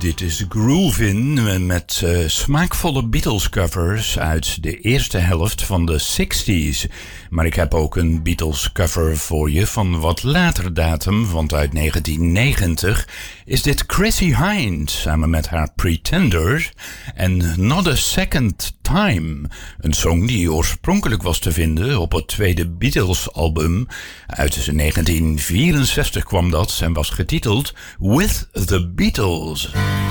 Dit is Groovin met smaakvolle Beatles-covers uit de eerste helft van de 60s. Maar ik heb ook een Beatles-cover voor je van wat later datum, want uit 1990 is dit Chrissie Hynde samen met haar Pretenders en Not a Second Time. Een song die oorspronkelijk was te vinden op het tweede Beatles-album. Uit 1964 kwam dat en was getiteld With the Beatles.